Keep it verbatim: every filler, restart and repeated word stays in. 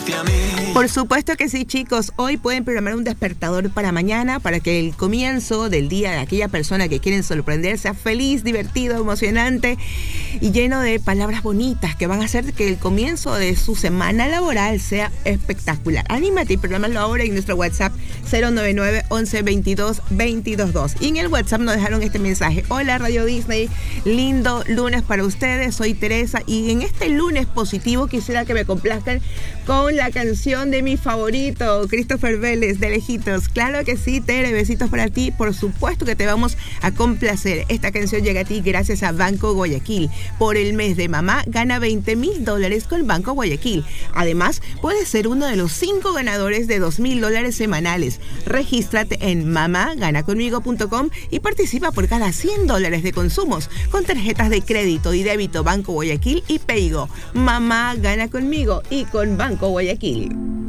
Por supuesto que sí, chicos. Hoy pueden programar un despertador para mañana para que el comienzo del día de aquella persona que quieren sorprender sea feliz, divertido, emocionante y lleno de palabras bonitas que van a hacer que el comienzo de su semana laboral sea espectacular. Anímate y prográmalo ahora en nuestro WhatsApp cero nueve nueve, once, veintidós, veintidós dos. Y en el WhatsApp nos dejaron este mensaje. Hola Radio Disney, lindo lunes para ustedes, soy Teresa y en este lunes positivo quisiera que me complazcan con la canción de mi favorito, Christopher Vélez, de Lejitos. Claro que sí, Tere, besitos para ti. Por supuesto que te vamos a complacer. Esta canción llega a ti gracias a Banco Guayaquil. Por el mes de mamá, gana veinte mil dólares con Banco Guayaquil. Además, puedes ser uno de los cinco ganadores de dos mil dólares semanales. Regístrate en mamá gana conmigo punto com y participa por cada cien dólares de consumos con tarjetas de crédito y débito Banco Guayaquil y Paygo. Mamá gana conmigo y con Banco Guayaquil.